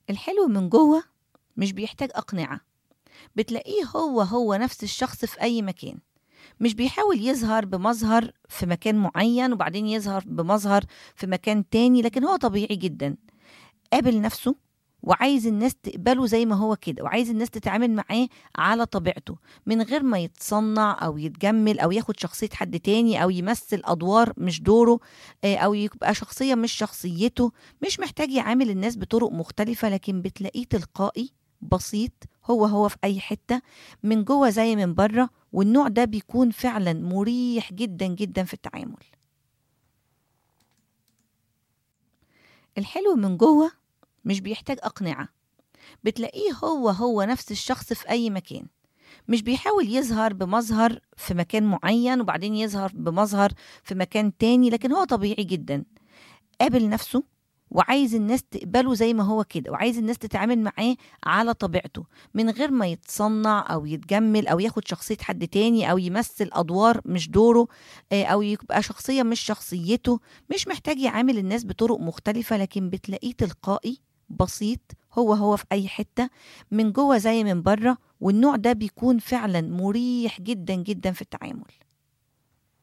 الحلو من جوه مش بيحتاج أقنعة. بتلاقيه هو نفس الشخص في أي مكان. مش بيحاول يظهر بمظهر في مكان معين وبعدين يظهر بمظهر في مكان تاني، لكن هو طبيعي جدا. قابل نفسه وعايز الناس تقبله زي ما هو كده، وعايز الناس تتعامل معاه على طبيعته من غير ما يتصنع أو يتجمل أو ياخد شخصية حد تاني أو يمثل أدوار مش دوره، أو يبقى شخصية مش شخصيته. مش محتاج يعامل الناس بطرق مختلفة، لكن بتلاقيه تلقائي بسيط. هو في أي حتة، من جوه زي من بره، والنوع ده بيكون فعلا مريح جدا جدا في التعامل. الحلو من جوه مش بيحتاج أقنعة. بتلاقيه هو نفس الشخص في أي مكان. مش بيحاول يظهر بمظهر في مكان معين وبعدين يظهر بمظهر في مكان تاني، لكن هو طبيعي جدا. قابل نفسه وعايز الناس تقبله زي ما هو كده، وعايز الناس تتعامل معاه على طبيعته من غير ما يتصنع أو يتجمل أو ياخد شخصية حد تاني أو يمثل أدوار مش دوره، أو يبقى شخصية مش شخصيته. مش محتاج يعامل الناس بطرق مختلفة، لكن بتلاقيه تلقائي بسيط. هو في أي حتة، من جوه زي من بره، والنوع ده بيكون فعلا مريح جدا جدا في التعامل.